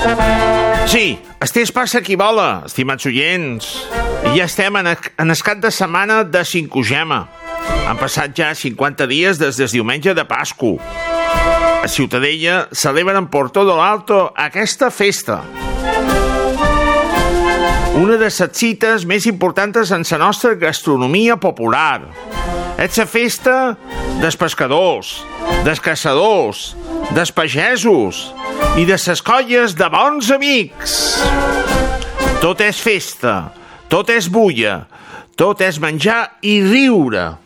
Sí, el temps passa qui vola, estimats oients. I ja estem en el cap de setmana de Cinquagema. Han passat ja 50 dies des del diumenge de Pasqua. A Ciutadella celebren por todo lo alto aquesta festa. Una de les cites més importants en la nostra gastronomia popular. És la festa dels pescadors, dels caçadors, dels pagesos i de les colles de bons amics. Tot és festa, tot és bulla, tot és menjar i riure.